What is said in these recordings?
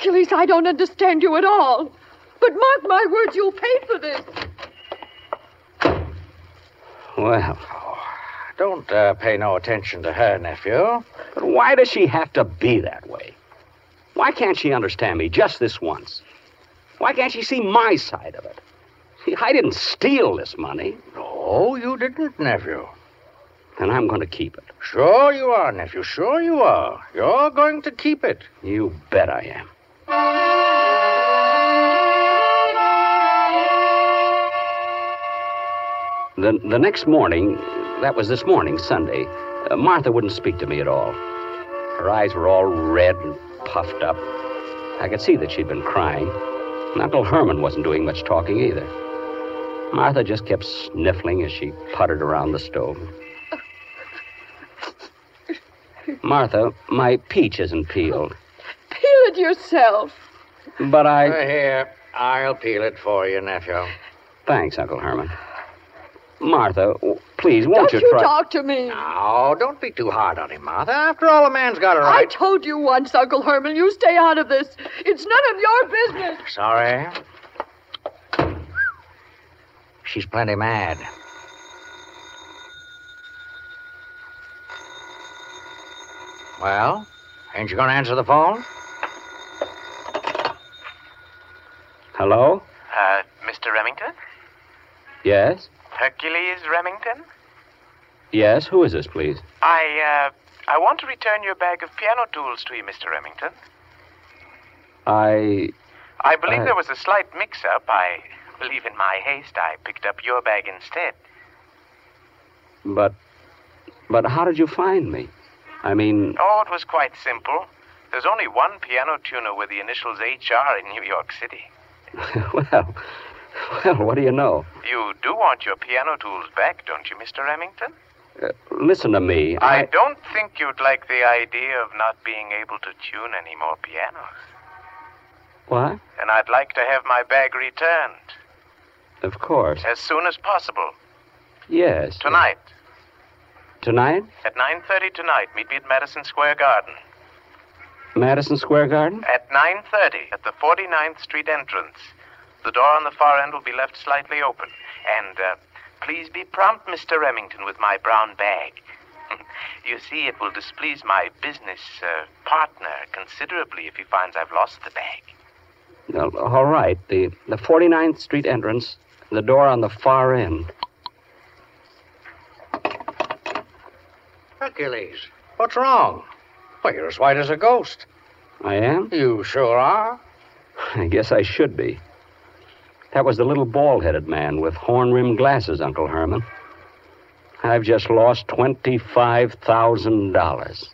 Achilles, I don't understand you at all. But mark my words, you'll pay for this. Well, Don't pay no attention to her, nephew. but why does she have to be that way? Why can't she understand me just this once? Why can't she see my side of it? See, I didn't steal this money, No, you didn't, nephew. and I'm going to keep it. Sure you are, nephew. Sure you are. You're going to keep it. You bet I am. The next morning, that was this morning, Sunday, Martha wouldn't speak to me at all. Her eyes were all red and puffed up. I could see that she'd been crying. And Uncle Herman wasn't doing much talking either. Martha just kept sniffling as she puttered around the stove. Martha, my peach isn't peeled. Peel it yourself. But Here, I'll peel it for you, nephew. Thanks, Uncle Herman. Martha, please, won't Don't you you try... talk to me. Now, don't be too hard on him, Martha. After all, a man's got a I right. told you once, Uncle Herman, you stay out of this. It's none of your business. Sorry. She's plenty mad. Well, ain't you going to answer the phone? Hello? Mr. Remington? Yes? Hercules Remington? Yes, who is this, please? I want to return your bag of piano tools to you, Mr. Remington. I believe there was a slight mix-up. I believe in my haste I picked up your bag instead. But how did you find me? I mean... Oh, it was quite simple. There's only one piano tuner with the initials HR in New York City. Well, what do you know? You do want your piano tools back, don't you, Mr. Remington? Listen to me. I don't think you'd like the idea of not being able to tune any more pianos. What? And I'd like to have my bag returned Of course. as soon as possible. Yes. Tonight. Tonight? At 9:30 tonight, meet me at Madison Square Garden. Madison Square Garden? At 9:30 at the 49th Street entrance. The door on the far end will be left slightly open. And please be prompt, Mr. Remington, with my brown bag. You see, it will displease my business partner considerably if he finds I've lost the bag. Well, all right. The 49th Street entrance, the door on the far end. Hercules, what's wrong? Well, you're as white as a ghost. I am? You sure are. I guess I should be. That was the little bald-headed man with horn-rimmed glasses, Uncle Herman. I've just lost $25,000.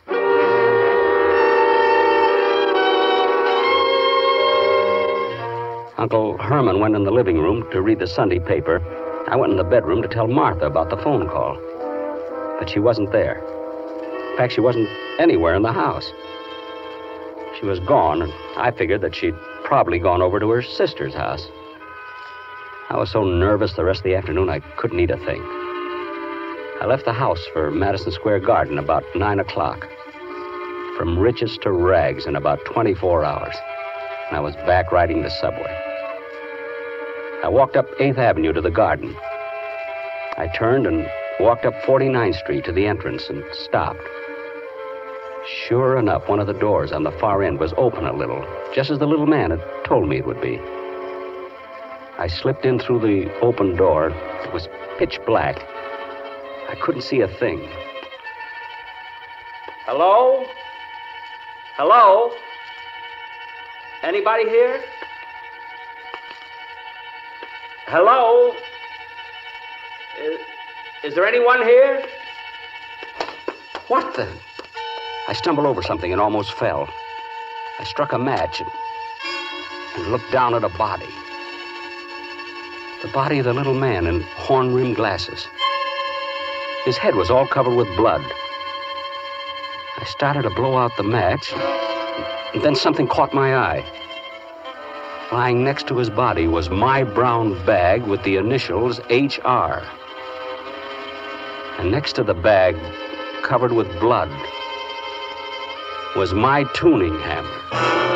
Uncle Herman went in the living room to read the Sunday paper. I went in the bedroom to tell Martha about the phone call. But she wasn't there. In fact, she wasn't anywhere in the house. She was gone, and I figured that she'd probably gone over to her sister's house. I was so nervous the rest of the afternoon I couldn't eat a thing. I left the house for Madison Square Garden about 9 o'clock. From riches to rags in about 24 hours. And I was back riding the subway. I walked up 8th Avenue to the garden. I turned and walked up 49th Street to the entrance and stopped. Sure enough, one of the doors on the far end was open a little, just as the little man had told me it would be. I slipped in through the open door. It was pitch black. I couldn't see a thing. Hello? Hello? Anybody here? Hello? Is there anyone here? What the? I stumbled over something and almost fell. I struck a match and looked down at a body. The body of the little man in horn-rimmed glasses. His head was all covered with blood. I started to blow out the match, and then something caught my eye. Lying next to his body was my brown bag with the initials HR. And next to the bag, covered with blood, was my tuning hammer.